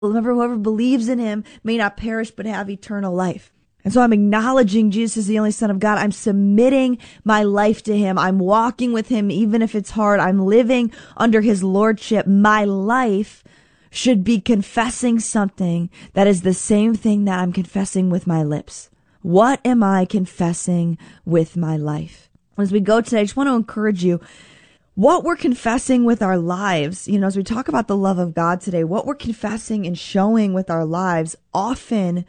Remember, whoever believes in him may not perish but have eternal life. And so I'm acknowledging Jesus is the only Son of God. I'm submitting my life to him. I'm walking with him even if it's hard. I'm living under his lordship. My life should be confessing something that is the same thing that I'm confessing with my lips. What am I confessing with my life? As we go today, I just want to encourage you, what we're confessing with our lives, as we talk about the love of God today, what we're confessing and showing with our lives often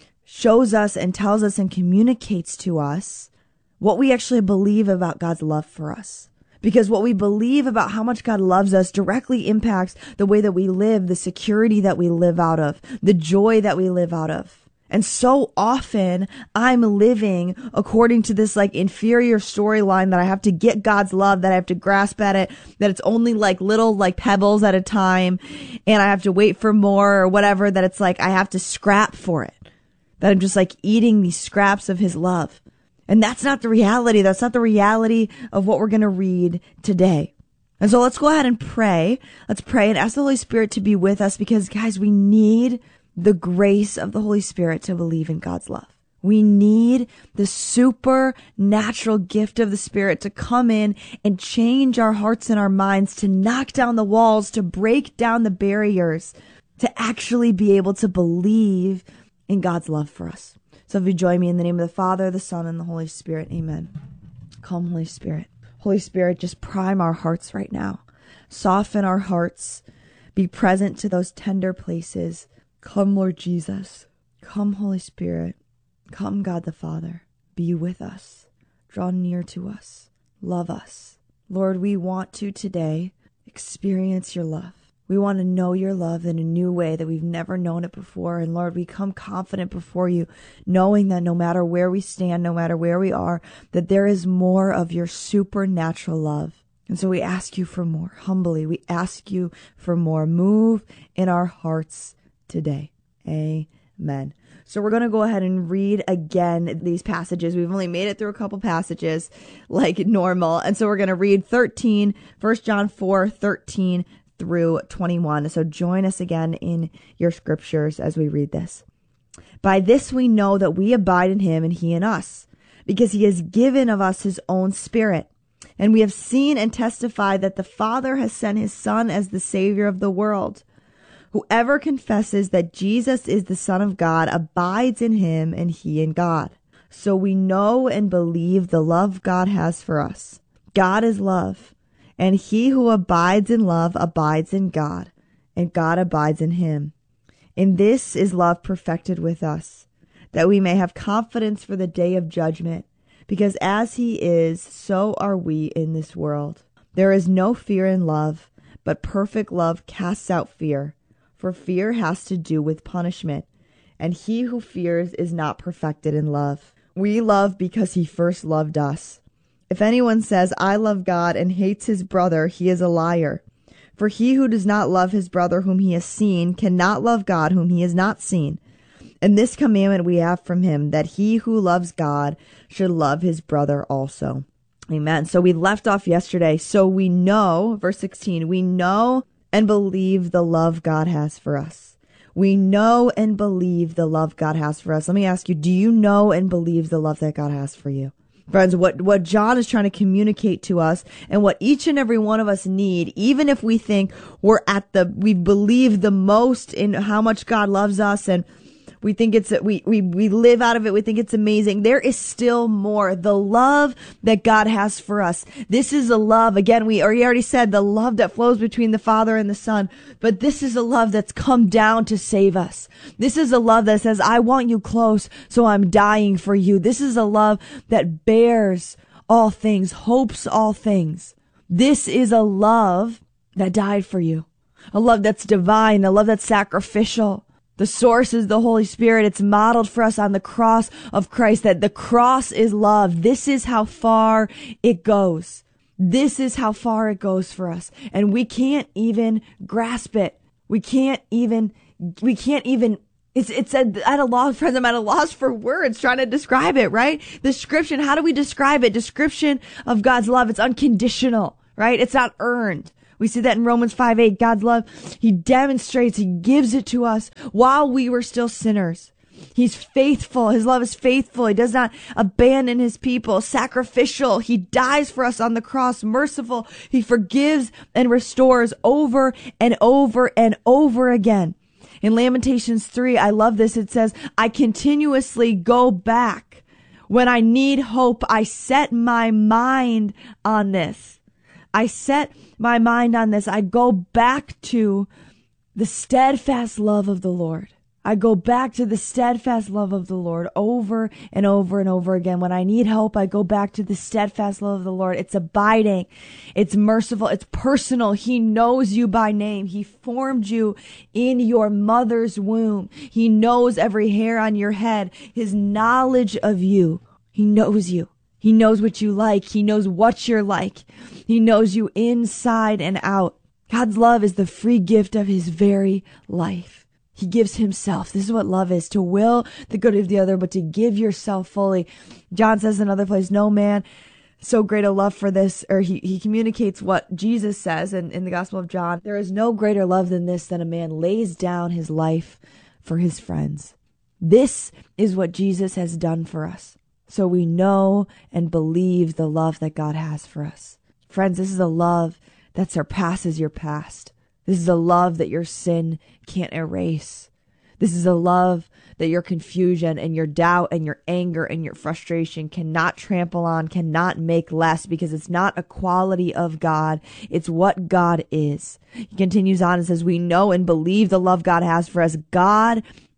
shows us and tells us and communicates to us what we actually believe about God's love for us. Because what we believe about how much God loves us directly impacts the way that we live, the security that we live out of, the joy that we live out of. And so often I'm living according to this inferior storyline that I have to get God's love, that I have to grasp at it, that it's only little pebbles at a time and I have to wait for more or whatever, that it's I have to scrap for it, that I'm just eating these scraps of his love. And that's not the reality. That's not the reality of what we're going to read today. And so let's go ahead and pray. Let's pray and ask the Holy Spirit to be with us because, guys, we need the grace of the Holy Spirit to believe in God's love. We need the supernatural gift of the Spirit to come in and change our hearts and our minds, to knock down the walls, to break down the barriers, to actually be able to believe in God's love for us. So if you join me in the name of the Father, the Son, and the Holy Spirit, amen. Come, Holy Spirit. Holy Spirit, just prime our hearts right now. Soften our hearts. Be present to those tender places. Come, Lord Jesus. Come, Holy Spirit. Come, God the Father. Be with us. Draw near to us. Love us. Lord, we want to today experience your love. We want to know your love in a new way that we've never known it before. And Lord, we come confident before you, knowing that no matter where we stand, no matter where we are, that there is more of your supernatural love. And so we ask you for more. Humbly, we ask you for more. Move in our hearts today. Amen. So we're going to go ahead and read again these passages. We've only made it through a couple passages like normal. And so we're going to read 1 John 4:13 through 21. So join us again in your scriptures as we read this. By this we know that we abide in him and he in us, because he has given of us his own Spirit. And we have seen and testified that the Father has sent his Son as the Savior of the world. Whoever confesses that Jesus is the Son of God abides in him and he in God. So we know and believe the love God has for us. God is love. And he who abides in love abides in God, and God abides in him. In this is love perfected with us, that we may have confidence for the day of judgment, because as he is, so are we in this world. There is no fear in love, but perfect love casts out fear, for fear has to do with punishment, and he who fears is not perfected in love. We love because he first loved us. If anyone says, I love God and hates his brother, he is a liar. For he who does not love his brother whom he has seen cannot love God whom he has not seen. And this commandment we have from him, that he who loves God should love his brother also. Amen. So we left off yesterday. So we know, verse 16, we know and believe the love God has for us. We know and believe the love God has for us. Let me ask you, do you know and believe the love that God has for you? Friends, what John is trying to communicate to us and what each and every one of us need, even if we think we believe the most in how much God loves us and we think we live out of it. We think it's amazing. There is still more. The love that God has for us. This is a love. Again, we already said the love that flows between the Father and the Son. But this is a love that's come down to save us. This is a love that says, I want you close, so I'm dying for you. This is a love that bears all things, hopes all things. This is a love that died for you. A love that's divine, a love that's sacrificial. The source is the Holy Spirit. It's modeled for us on the cross of Christ, that the cross is love. This is how far it goes. This is how far it goes for us. And we can't even grasp it. We can't even, it's at a loss, friends, I'm at a loss for words trying to describe it, right? Description, how do we describe it? Description of God's love. It's unconditional, right? It's not earned. We see that in Romans 5:8. God's love, he demonstrates, he gives it to us while we were still sinners. He's faithful. His love is faithful. He does not abandon his people. Sacrificial. He dies for us on the cross. Merciful. He forgives and restores over and over and over again. In Lamentations 3, I love this. It says, I continuously go back. When I need hope, I set my mind on this. I set my mind on this. I go back to the steadfast love of the Lord. I go back to the steadfast love of the Lord over and over and over again. When I need help, I go back to the steadfast love of the Lord. It's abiding. It's merciful. It's personal. He knows you by name. He formed you in your mother's womb. He knows every hair on your head. His knowledge of you. He knows you. He knows what you like. He knows what you're like. He knows you inside and out. God's love is the free gift of his very life. He gives himself. This is what love is, to will the good of the other, but to give yourself fully. John says in another place, no man so great a love for this, or he communicates what Jesus says in the Gospel of John. There is no greater love than this, that a man lays down his life for his friends. This is what Jesus has done for us. So we know and believe the love that God has for us. Friends, this is a love that surpasses your past. This is a love that your sin can't erase. This is a love that your confusion and your doubt and your anger and your frustration cannot trample on, cannot make less, because it's not a quality of God. It's what God is. He continues on and says, we know and believe the love God has for us. God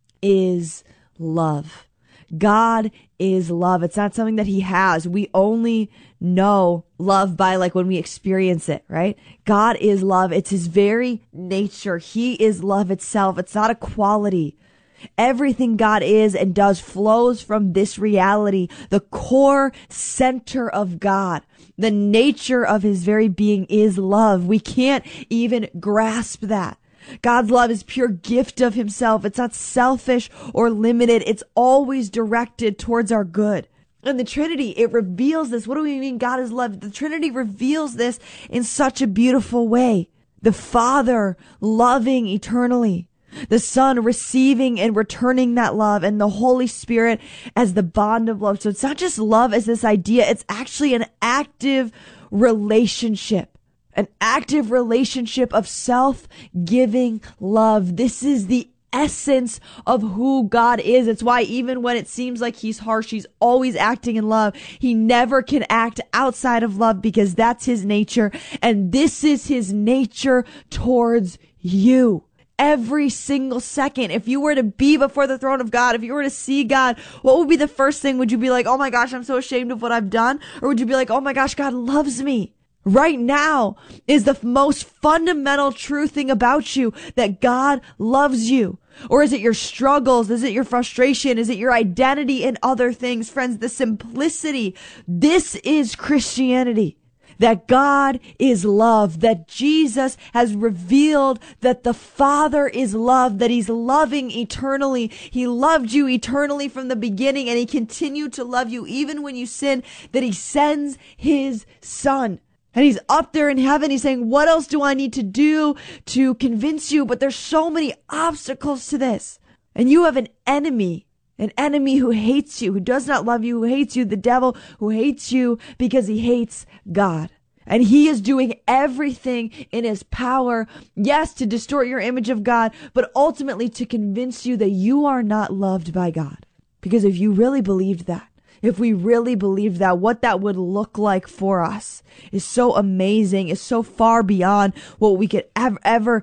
is love. God is love. It's not something that he has. We only know love by when we experience it, right? God is love. It's his very nature. He is love itself. It's not a quality. Everything God is and does flows from this reality, the core center of God. The nature of his very being is love. We can't even grasp that. God's love is pure gift of himself. It's not selfish or limited. It's always directed towards our good. And the Trinity, it reveals this. What do we mean God is love? The Trinity reveals this in such a beautiful way. The Father loving eternally. The Son receiving and returning that love, and the Holy Spirit as the bond of love. So it's not just love as this idea. It's actually an active relationship. An active relationship of self-giving love. This is the essence of who God is. It's why even when it seems like he's harsh, he's always acting in love. He never can act outside of love, because that's his nature. And this is his nature towards you. Every single second, if you were to be before the throne of God, if you were to see God, what would be the first thing? Would you be like, oh my gosh, I'm so ashamed of what I've done? Or would you be like, oh my gosh, God loves me? Right now is the most fundamental true thing about you, that God loves you. Or is it your struggles? Is it your frustration? Is it your identity in other things? Friends, the simplicity. This is Christianity. That God is love, that Jesus has revealed that the Father is love, that he's loving eternally. He loved you eternally from the beginning, and he continued to love you even when you sin, that he sends his Son. And he's up there in heaven. He's saying, what else do I need to do to convince you? But there's so many obstacles to this. And you have an enemy who hates you, who does not love you, who hates you, the devil who hates you because he hates God. And he is doing everything in his power, yes, to distort your image of God, but ultimately to convince you that you are not loved by God. Because if you really believed that, if we really believed that, what that would look like for us is so amazing, is so far beyond what we could ever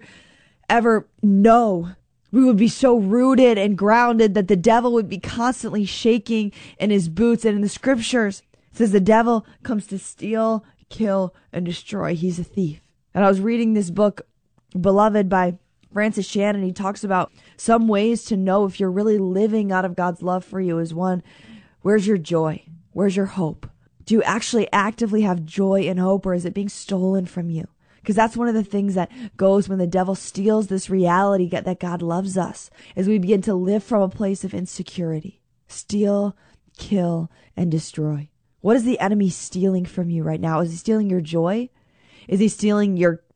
know. We would be so rooted and grounded that the devil would be constantly shaking in his boots. And in the scriptures, it says the devil comes to steal, kill, and destroy. He's a thief. And I was reading this book, Beloved, by Francis Shannon. He talks about some ways to know if you're really living out of God's love for you is one, where's your joy? Where's your hope? Do you actually actively have joy and hope, or is it being stolen from you? Because that's one of the things that goes when the devil steals this reality that God loves us, as we begin to live from a place of insecurity. Steal, kill, and destroy. What is the enemy stealing from you right now? Is he stealing your joy? Is he stealing your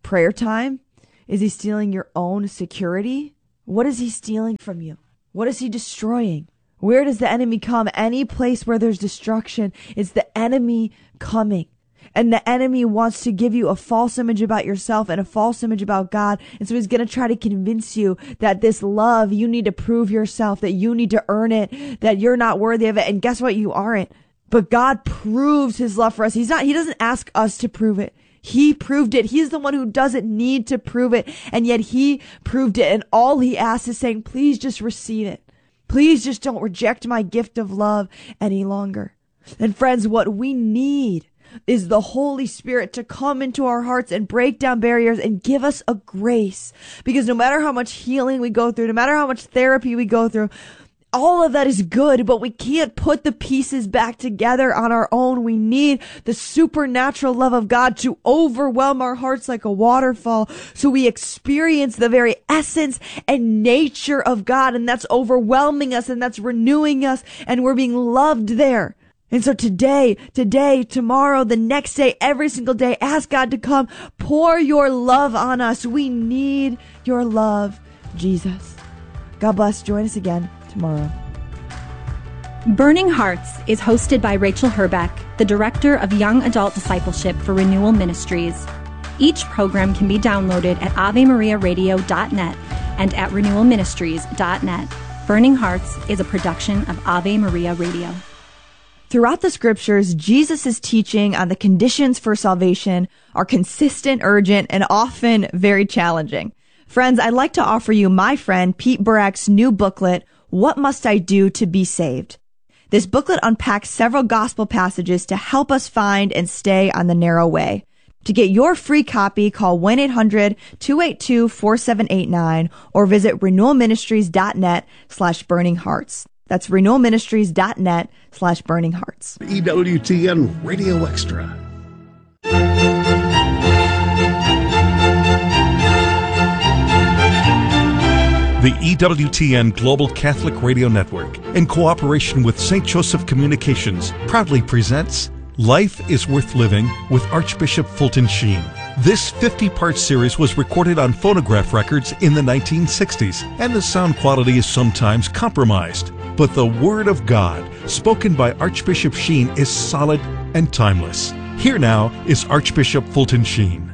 prayer time? Is he stealing your own security? What is he stealing from you? What is he destroying? Where does the enemy come? Any place where there's destruction, it's the enemy coming. And the enemy wants to give you a false image about yourself and a false image about God. And so he's going to try to convince you that this love, you need to prove yourself, that you need to earn it, that you're not worthy of it. And guess what? You aren't. But God proves his love for us. He doesn't ask us to prove it. He proved it. He's the one who doesn't need to prove it. And yet he proved it. And all he asks is saying, please just receive it. Please just don't reject my gift of love any longer. And friends, what we need is the Holy Spirit to come into our hearts and break down barriers and give us a grace. Because no matter how much healing we go through, no matter how much therapy we go through, all of that is good, but we can't put the pieces back together on our own. We need the supernatural love of God to overwhelm our hearts like a waterfall, so we experience the very essence and nature of God, and that's overwhelming us, and that's renewing us, and we're being loved there. And so today, tomorrow, the next day, every single day, ask God to come pour your love on us. We need your love, Jesus. God bless. Join us again tomorrow. Burning Hearts is hosted by Rachel Herbeck, the Director of Young Adult Discipleship for Renewal Ministries. Each program can be downloaded at AveMariaRadio.net and at RenewalMinistries.net. Burning Hearts is a production of Ave Maria Radio. Throughout the scriptures, Jesus' teaching on the conditions for salvation are consistent, urgent, and often very challenging. Friends, I'd like to offer you my friend Pete Burak's new booklet, What Must I Do to Be Saved? This booklet unpacks several gospel passages to help us find and stay on the narrow way. To get your free copy, call 1-800-282-4789 or visit renewalministries.net/burninghearts. That's renewalministries.net/burninghearts. EWTN Radio Extra. The EWTN Global Catholic Radio Network, in cooperation with St. Joseph Communications, proudly presents Life is Worth Living with Archbishop Fulton Sheen. This 50-part series was recorded on phonograph records in the 1960s, and the sound quality is sometimes compromised. But the Word of God, spoken by Archbishop Sheen, is solid and timeless. Here now is Archbishop Fulton Sheen.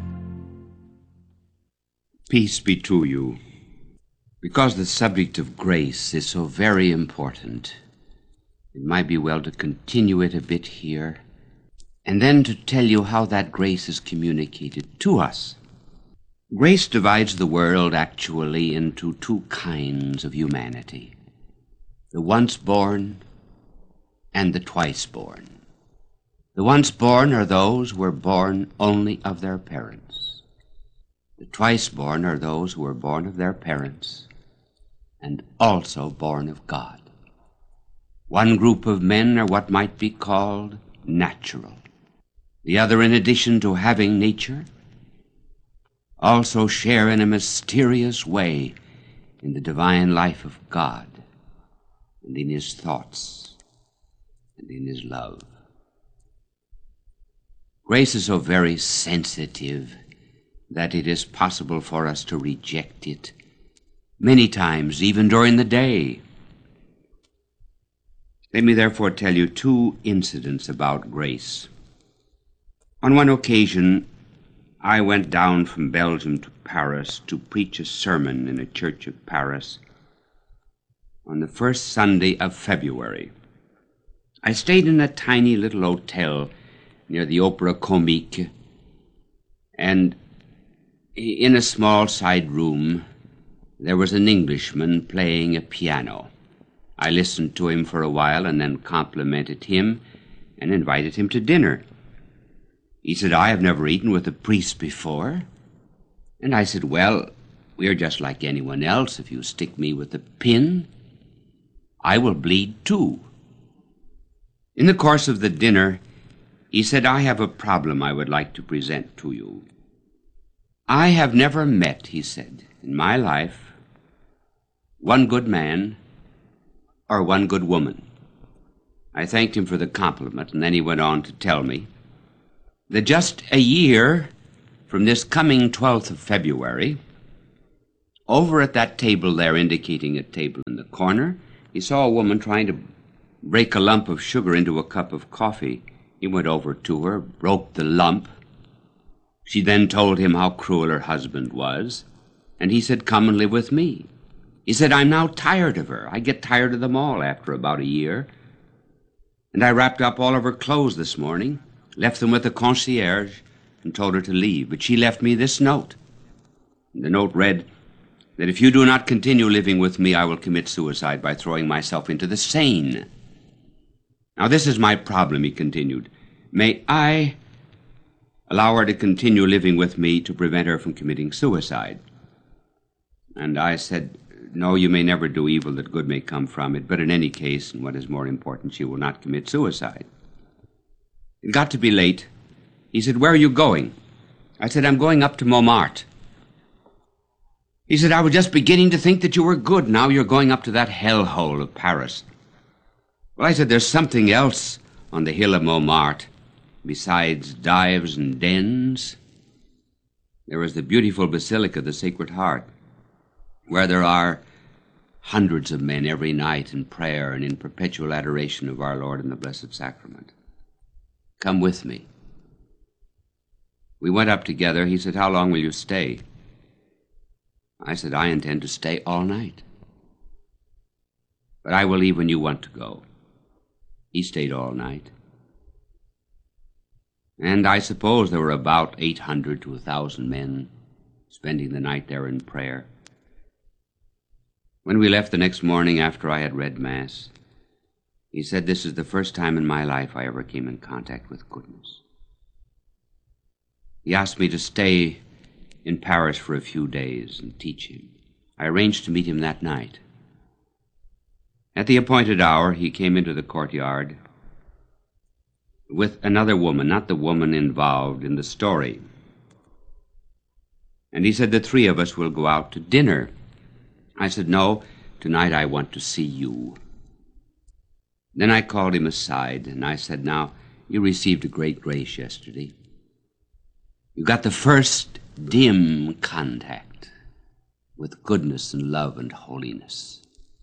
Peace be to you. Because the subject of grace is so very important, it might be well to continue it a bit here, and then to tell you how that grace is communicated to us. Grace divides the world actually into two kinds of humanity: the once born and the twice born. The once born are those who were born only of their parents. The twice born are those who were born of their parents and also born of God. One group of men are what might be called natural. The other, in addition to having nature, also share in a mysterious way in the divine life of God and in His thoughts and in His love. Grace is so very sensitive that it is possible for us to reject it many times, even during the day. Let me therefore tell you two incidents about grace. On one occasion, I went down from Belgium to Paris to preach a sermon in a church of Paris on the first Sunday of February. I stayed in a tiny little hotel near the Opera Comique, and in a small side room there was an Englishman playing a piano. I listened to him for a while and then complimented him and invited him to dinner. He said, "I have never eaten with a priest before." And I said, "Well, we're just like anyone else. If you stick me with a pin, I will bleed too." In the course of the dinner, he said, "I have a problem I would like to present to you. I have never met," he said, "in my life, one good man or one good woman." I thanked him for the compliment, and then he went on to tell me that just a year from this coming 12th of February, over at that table there, indicating a table in the corner, he saw a woman trying to break a lump of sugar into a cup of coffee. He went over to her, broke the lump. She then told him how cruel her husband was, and he said, "Come and live with me." He said, "I'm now tired of her. I get tired of them all after about a year." And I wrapped up all of her clothes this morning, left them with the concierge, and told her to leave. But she left me this note. And the note read that if you do not continue living with me, I will commit suicide by throwing myself into the Seine. Now, this is my problem, he continued. May I allow her to continue living with me to prevent her from committing suicide? And I said, "No, you may never do evil that good may come from it, but in any case, and what is more important, she will not commit suicide." It got to be late. He said, "Where are you going?" I said, "I'm going up to Montmartre." He said, "I was just beginning to think that you were good. Now you're going up to that hellhole of Paris." Well, I said, "There's something else on the hill of Montmartre, besides dives and dens. There is the beautiful Basilica of the Sacred Heart, where there are hundreds of men every night in prayer and in perpetual adoration of our Lord in the Blessed Sacrament. Come with me." We went up together. He said, "How long will you stay?" I said, "I intend to stay all night. But I will leave when you want to go." He stayed all night. And I suppose there were about 800 to 1,000 men spending the night there in prayer. When we left the next morning after I had read Mass, he said, "This is the first time in my life I ever came in contact with goodness." He asked me to stay in Paris for a few days and teach him. I arranged to meet him that night. At the appointed hour, he came into the courtyard with another woman, not the woman involved in the story. And he said, "The three of us will go out to dinner." I said, "No, tonight I want to see you." Then I called him aside, and I said, "Now, you received a great grace yesterday. You got the first dim contact with goodness and love and holiness.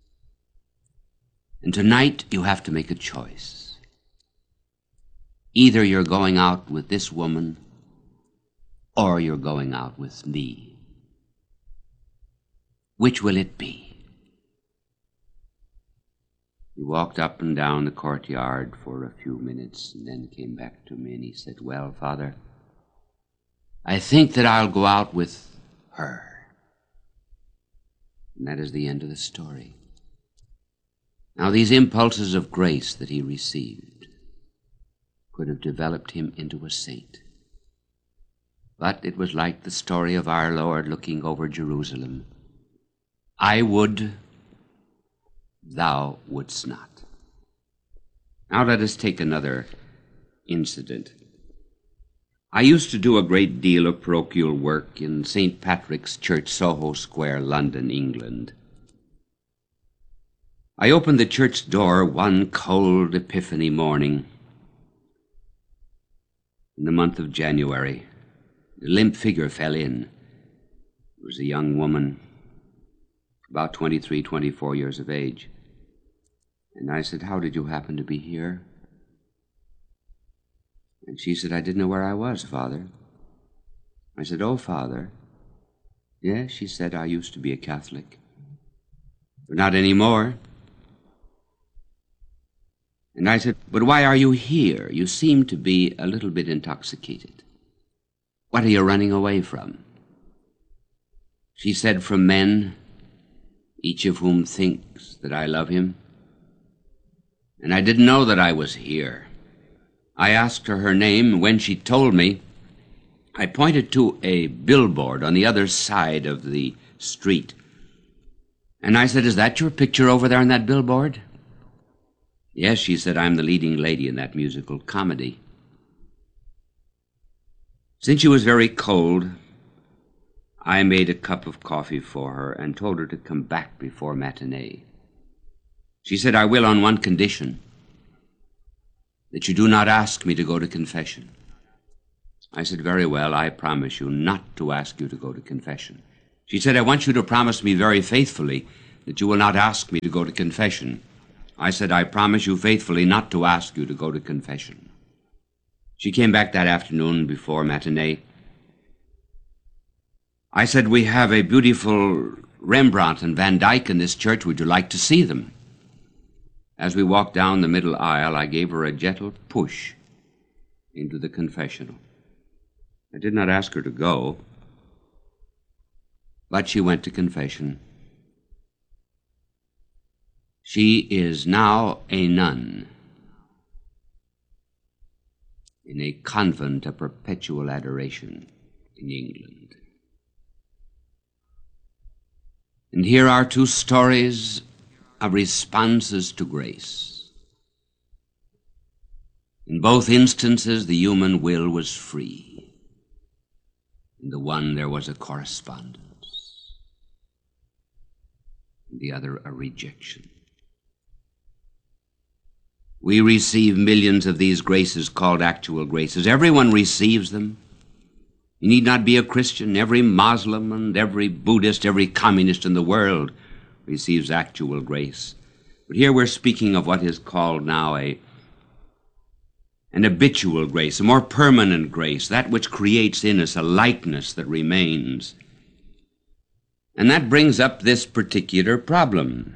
And tonight you have to make a choice. Either you're going out with this woman, or you're going out with me. Which will it be?" He walked up and down the courtyard for a few minutes and then came back to me and he said, "Well, Father, I think that I'll go out with her." And that is the end of the story. Now, these impulses of grace that he received could have developed him into a saint. But it was like the story of our Lord looking over Jerusalem. "I would, thou wouldst not." Now let us take another incident. I used to do a great deal of parochial work in St. Patrick's Church, Soho Square, London, England. I opened the church door one cold Epiphany morning in the month of January. A limp figure fell in. It was a young woman, about 23, 24 years of age. And I said, "How did you happen to be here?" And she said, "I didn't know where I was, Father." I said, "Oh, Father." "Yes," she said, "I used to be a Catholic. But not anymore." And I said, "But why are you here? You seem to be a little bit intoxicated. What are you running away from?" She said, "From men, each of whom thinks that I love him." And I didn't know that I was here. I asked her name, and when she told me, I pointed to a billboard on the other side of the street. And I said, "Is that your picture over there on that billboard?" "Yes," she said, "I'm the leading lady in that musical comedy." Since she was very cold, I made a cup of coffee for her and told her to come back before matinee. She said, "I will on one condition, that you do not ask me to go to confession." I said, very well, I promise you not to ask you to go to confession. She said, I want you to promise me very faithfully that you will not ask me to go to confession. I said, I promise you faithfully not to ask you to go to confession. She came back that afternoon before matinee. I said, we have a beautiful Rembrandt and Van Dyck in this church. Would you like to see them? As we walked down the middle aisle, I gave her a gentle push into the confessional. I did not ask her to go, but she went to confession. She is now a nun in a convent of perpetual adoration in England. And here are two stories of responses to grace. In both instances, the human will was free. In the one, there was a correspondence. In the other, a rejection. We receive millions of these graces called actual graces. Everyone receives them. You need not be a Christian. Every Muslim and every Buddhist, every communist in the world receives actual grace. But here we're speaking of what is called now an habitual grace, a more permanent grace, that which creates in us a likeness that remains. And that brings up this particular problem.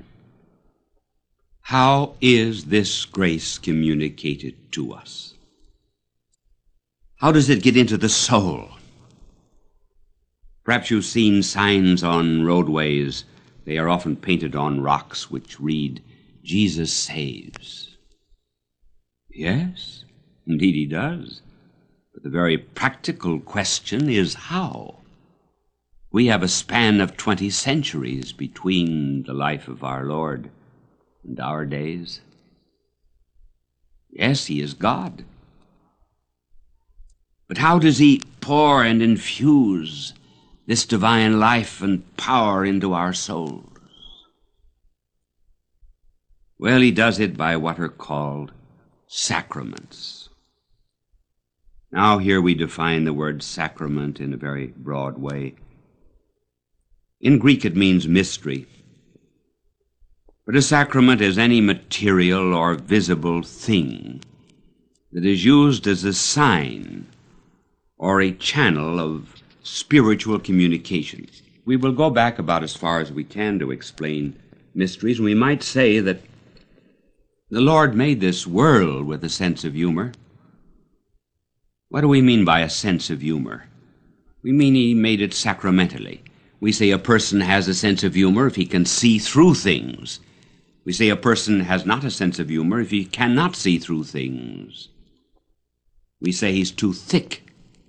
How is this grace communicated to us? How does it get into the soul? Perhaps you've seen signs on roadways. They are often painted on rocks which read, Jesus saves. Yes, indeed he does. But the very practical question is how? We have a span of 20 centuries between the life of our Lord and our days. Yes, he is God. But how does he pour and infuse this divine life and power into our souls? Well, he does it by what are called sacraments. Now here we define the word sacrament in a very broad way. In Greek it means mystery. But a sacrament is any material or visible thing that is used as a sign or a channel of spiritual communication. We will go back about as far as we can to explain mysteries. We might say that the Lord made this world with a sense of humor. What do we mean by a sense of humor? We mean he made it sacramentally. We say a person has a sense of humor if he can see through things. We say a person has not a sense of humor if he cannot see through things. We say he's too thick.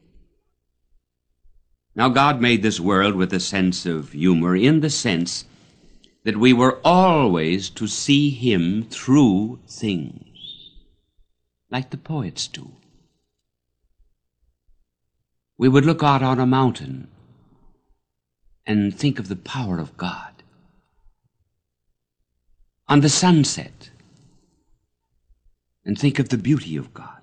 Now, God made this world with a sense of humor in the sense that we were always to see him through things, like the poets do. We would look out on a mountain and think of the power of God. On the sunset, and think of the beauty of God.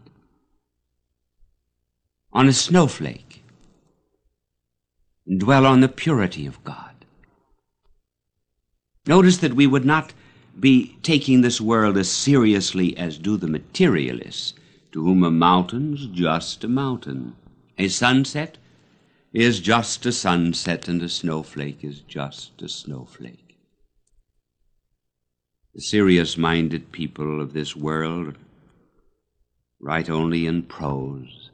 On a snowflake, and dwell on the purity of God. Notice that we would not be taking this world as seriously as do the materialists, to whom a mountain's just a mountain. A sunset is just a sunset, and a snowflake is just a snowflake. The serious-minded people of this world write only in prose.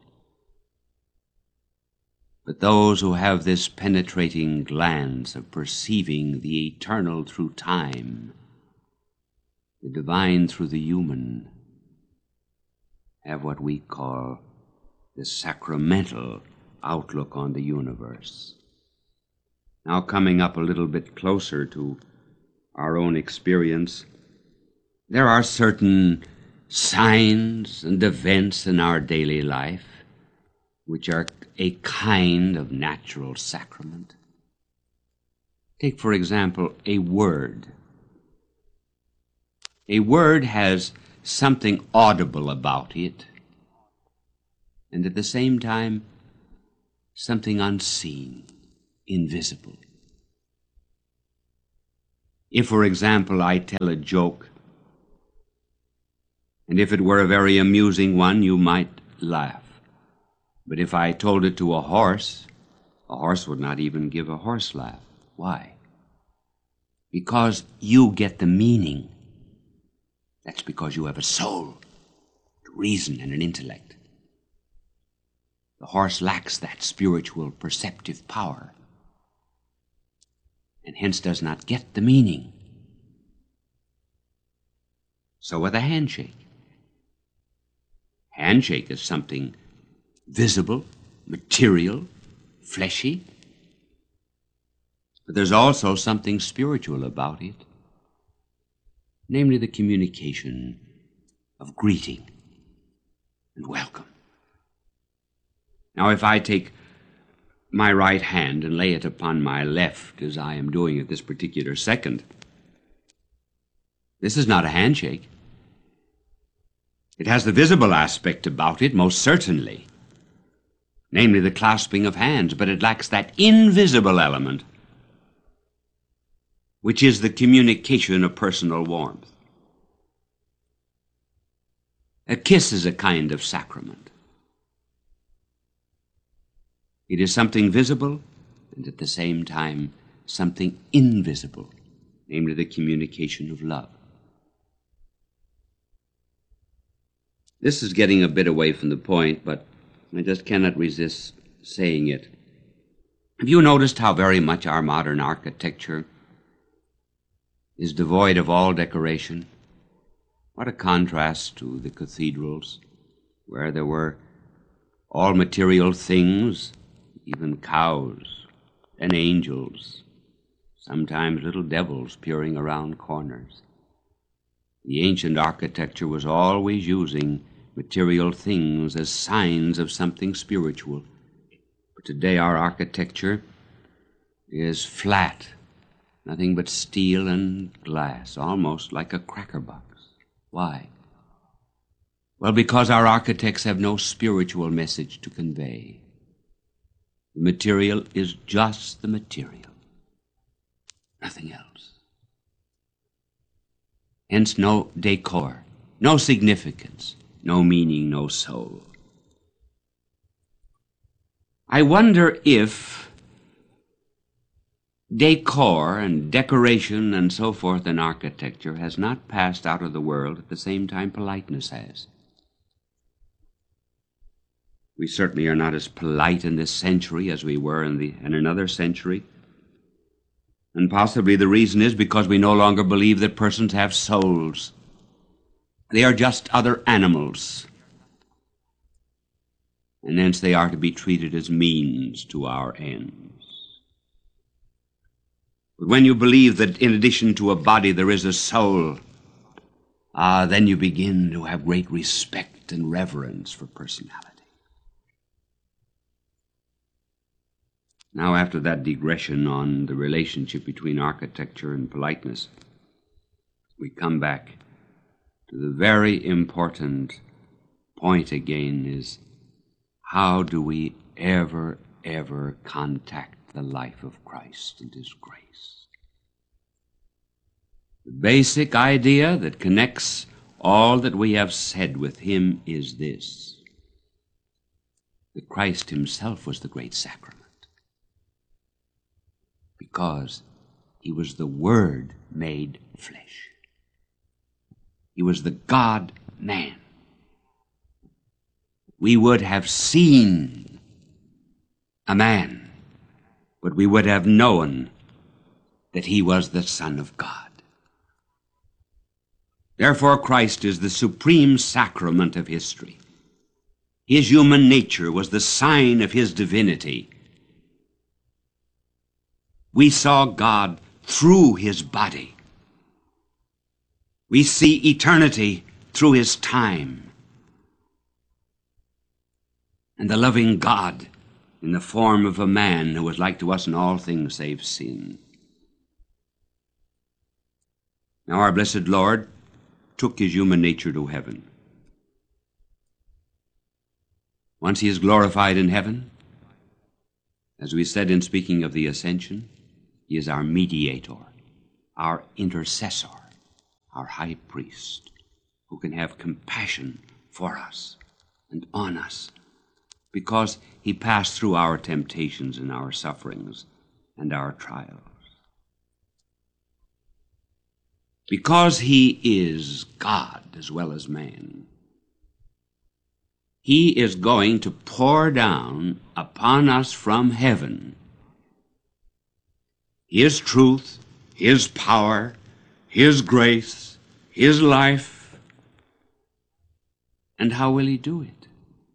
But those who have this penetrating glance of perceiving the eternal through time, the divine through the human, have what we call the sacramental outlook on the universe. Now, coming up a little bit closer to our own experience, there are certain signs and events in our daily life which are a kind of natural sacrament. Take, for example, a word. A word has something audible about it, and at the same time something unseen, invisible. If, for example, I tell a joke, and if it were a very amusing one, you might laugh. But if I told it to a horse would not even give a horse laugh. Why? Because you get the meaning. That's because you have a soul, reason, and an intellect. The horse lacks that spiritual perceptive power, and hence does not get the meaning. So with a handshake. Handshake is something visible, material, fleshy. But there's also something spiritual about it, namely the communication of greeting and welcome. Now, if I take my right hand and lay it upon my left, as I am doing at this particular second, this is not a handshake. It has the visible aspect about it, most certainly, namely the clasping of hands, but it lacks that invisible element, which is the communication of personal warmth. A kiss is a kind of sacrament. It is something visible and at the same time something invisible, namely the communication of love. This is getting a bit away from the point, but I just cannot resist saying it. Have you noticed how very much our modern architecture is devoid of all decoration? What a contrast to the cathedrals, where there were all material things, even cows and angels, sometimes little devils peering around corners. The ancient architecture was always using material things as signs of something spiritual. But today our architecture is flat, nothing but steel and glass, almost like a cracker box. Why? Well, because our architects have no spiritual message to convey. The material is just the material, nothing else. Hence no decor, no significance, no meaning, no soul. I wonder if decor and decoration and so forth in architecture has not passed out of the world at the same time politeness has. We certainly are not as polite in this century as we were in another century. And possibly the reason is because we no longer believe that persons have souls. They are just other animals. And hence they are to be treated as means to our ends. But when you believe that in addition to a body there is a soul, then you begin to have great respect and reverence for personality. Now, after that digression on the relationship between architecture and politeness, we come back to the very important point again, is how do we ever contact the life of Christ and His grace? The basic idea that connects all that we have said with Him is this: that Christ Himself was the great sacrament, because He was the Word made flesh. He was the God-man. We would have seen a man, but we would have known that He was the Son of God. Therefore, Christ is the supreme sacrament of history. His human nature was the sign of His divinity. We saw God through His body. We see eternity through His time. And the loving God in the form of a man who was like to us in all things save sin. Now our blessed Lord took His human nature to heaven. Once He is glorified in heaven, As we said in speaking of the ascension, he is our mediator, our intercessor, our high priest, who can have compassion for us and on us, because he passed through our temptations and our sufferings and our trials. Because he is God as well as man, he is going to pour down upon us from heaven his truth, his power, his grace, his life. And how will he do it?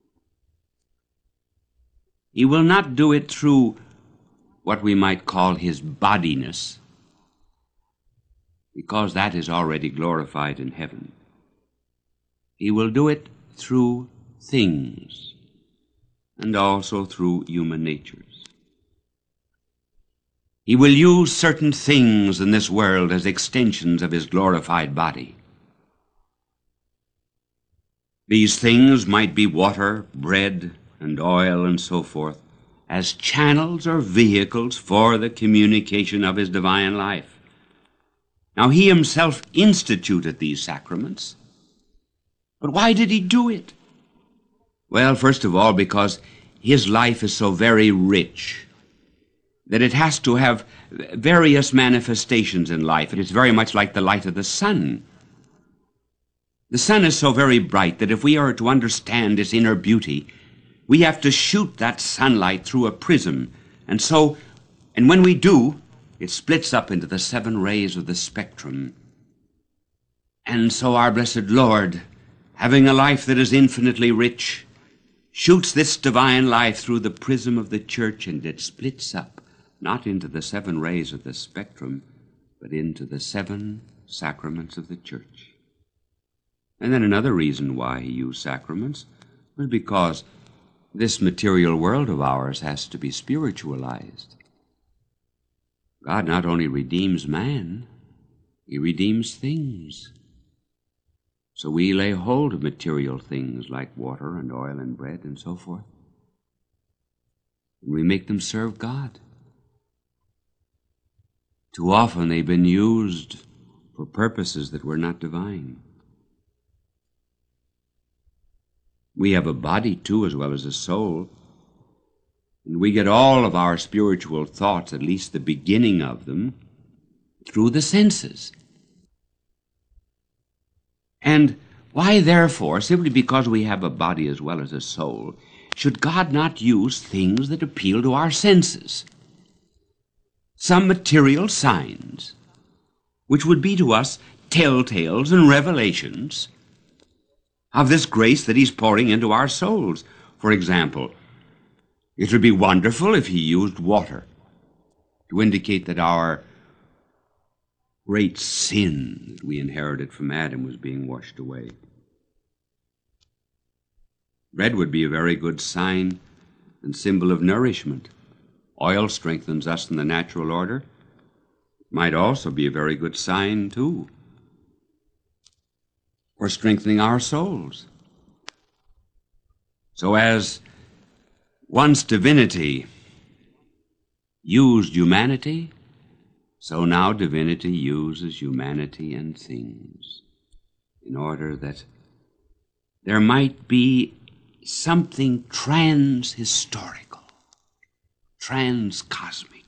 He will not do it through what we might call his bodiness, because that is already glorified in heaven. He will do it through things, and also through human natures. He will use certain things in this world as extensions of his glorified body. These things might be water, bread, and oil, and so forth, as channels or vehicles for the communication of his divine life. Now, he himself instituted these sacraments, but why did he do it? Well, first of all, because his life is so very rich that it has to have various manifestations in life. It is very much like the light of the sun. The sun is so very bright that if we are to understand its inner beauty, we have to shoot that sunlight through a prism. And when we do, it splits up into the 7 rays of the spectrum. And so our blessed Lord, having a life that is infinitely rich, shoots this divine life through the prism of the church, and it splits up, not into the 7 rays of the spectrum, but into the 7 sacraments of the church. And then another reason why he used sacraments was because this material world of ours has to be spiritualized. God not only redeems man, he redeems things. So we lay hold of material things like water and oil and bread and so forth, and we make them serve God. Too often they've been used for purposes that were not divine. We have a body, too, as well as a soul, and we get all of our spiritual thoughts, at least the beginning of them, through the senses. And why, therefore, simply because we have a body as well as a soul, should God not use things that appeal to our senses? Some material signs, which would be to us telltales and revelations of this grace that he's pouring into our souls. For example, it would be wonderful if he used water to indicate that our great sin that we inherited from Adam was being washed away. Bread would be a very good sign and symbol of nourishment. Oil strengthens us in the natural order. It might also be a very good sign, too, for strengthening our souls. So as once divinity used humanity, so now divinity uses humanity and things in order that there might be something trans-historical, trans-cosmic,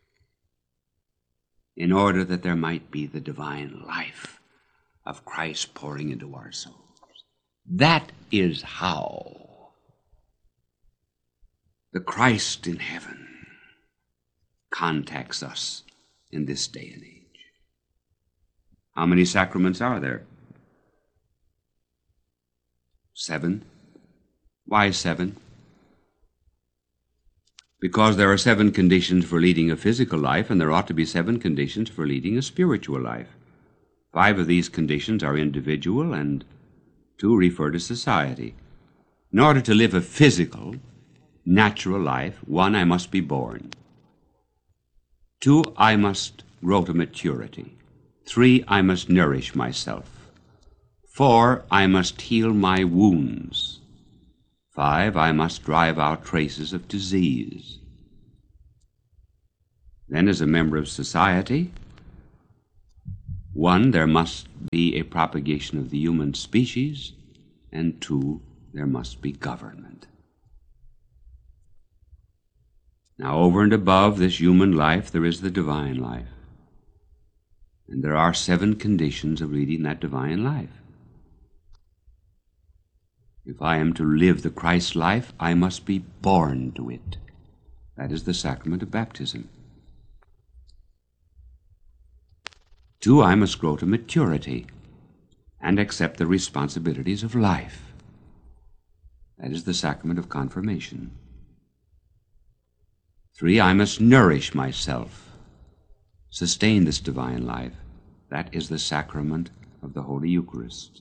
in order that there might be the divine life of Christ pouring into our souls. That is how the Christ in heaven contacts us in this day and age. How many sacraments are there? 7. Why 7? Because there are 7 conditions for leading a physical life, and there ought to be 7 conditions for leading a spiritual life. 5 of these conditions are individual, and 2 refer to society. In order to live a physical, natural life, 1, I must be born. 2, I must grow to maturity. 3, I must nourish myself. 4, I must heal my wounds. 5, I must drive out traces of disease. Then, as a member of society, 1, there must be a propagation of the human species, and 2, there must be government. Now, over and above this human life, there is the divine life. And there are 7 conditions of leading that divine life. If I am to live the Christ life, I must be born to it. That is the sacrament of baptism. 2, I must grow to maturity and accept the responsibilities of life. That is the sacrament of confirmation. 3, I must nourish myself, sustain this divine life. That is the sacrament of the Holy Eucharist.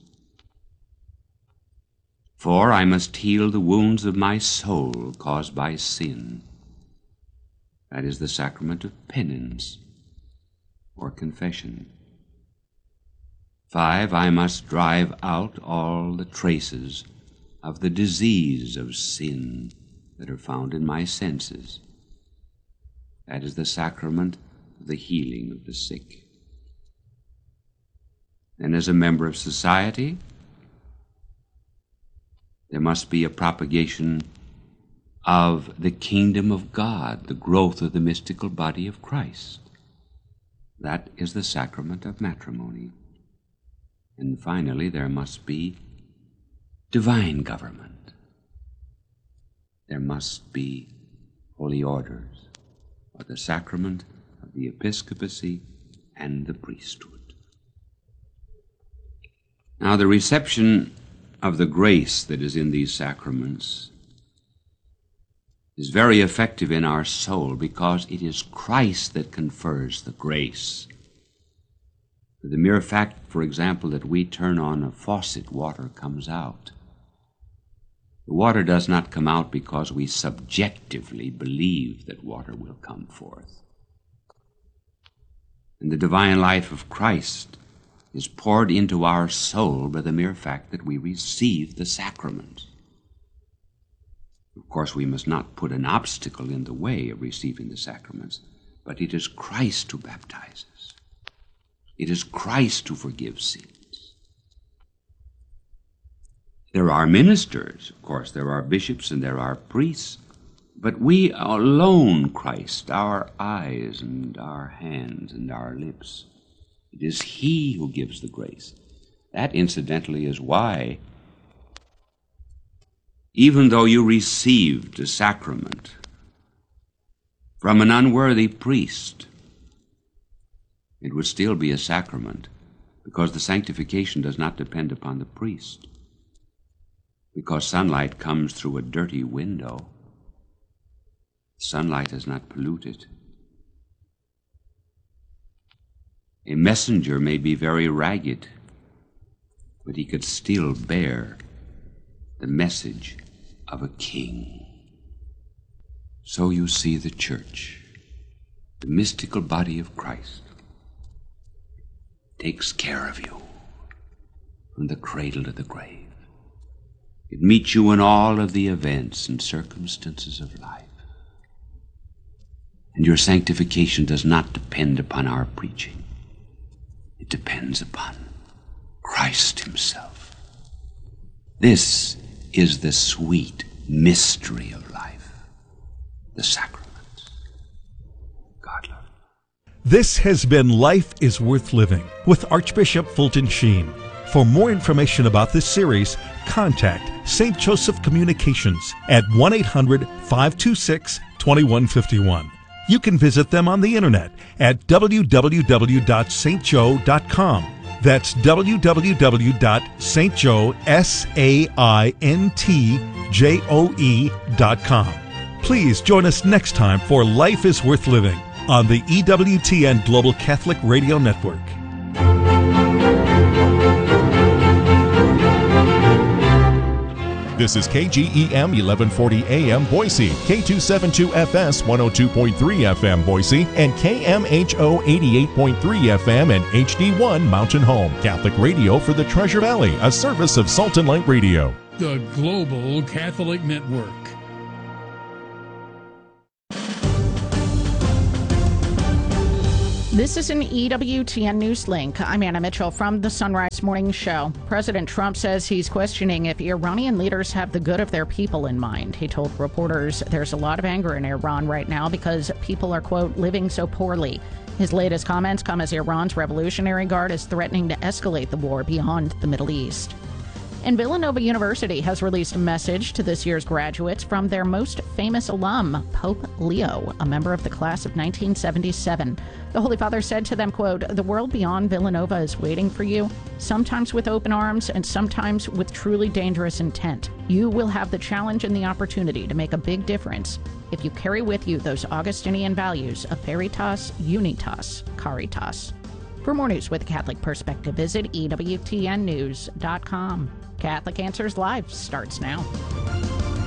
4, I must heal the wounds of my soul caused by sin. That is the sacrament of penance or confession. 5, I must drive out all the traces of the disease of sin that are found in my senses. That is the sacrament of the healing of the sick. And as a member of society, there must be a propagation of the kingdom of God, the growth of the mystical body of Christ. That is the sacrament of matrimony. And finally, there must be divine government. There must be holy orders, or the sacrament of the episcopacy and the priesthood. Now, the reception of the grace that is in these sacraments is very effective in our soul because it is Christ that confers the grace. The mere fact, for example, that we turn on a faucet, water comes out. The water does not come out because we subjectively believe that water will come forth. And the divine life of Christ is poured into our soul by the mere fact that we receive the sacrament. Of course, we must not put an obstacle in the way of receiving the sacraments, but it is Christ who baptizes. It is Christ who forgives sins. There are ministers, of course, there are bishops and there are priests, but we alone, Christ, our eyes and our hands and our lips. It is He who gives the grace. That, incidentally, is why, even though you received a sacrament from an unworthy priest, it would still be a sacrament, because the sanctification does not depend upon the priest. Because sunlight comes through a dirty window, sunlight is not polluted. A messenger may be very ragged, but he could still bear the message of a king. So you see the church, the mystical body of Christ, takes care of you from the cradle to the grave. It meets you in all of the events and circumstances of life. And your sanctification does not depend upon our preaching. It depends upon Christ Himself. This is the sweet mystery of life, the sacraments. God love you. This has been Life is Worth Living with Archbishop Fulton Sheen. For more information about this series, contact St. Joseph Communications at 1-800-526-2151. You can visit them on the internet at www.stjoe.com. That's www.stjoe.com. Please join us next time for Life is Worth Living on the EWTN Global Catholic Radio Network. This is KGEM 1140 AM Boise, K272FS 102.3 FM Boise, and KMHO 88.3 FM and HD1 Mountain Home. Catholic radio for the Treasure Valley, a service of Salt and Light Radio. The Global Catholic Network. This is an EWTN News Link. I'm Anna Mitchell from the Sunrise Morning Show. President Trump says he's questioning if Iranian leaders have the good of their people in mind. He told reporters there's a lot of anger in Iran right now because people are, quote, living so poorly. His latest comments come as Iran's Revolutionary Guard is threatening to escalate the war beyond the Middle East. And Villanova University has released a message to this year's graduates from their most famous alum, Pope Leo, a member of the class of 1977. The Holy Father said to them, quote, "The world beyond Villanova is waiting for you, sometimes with open arms and sometimes with truly dangerous intent. You will have the challenge and the opportunity to make a big difference if you carry with you those Augustinian values of Veritas, Unitas, Caritas." For more news with a Catholic perspective, visit EWTNnews.com. Catholic Answers Live starts now.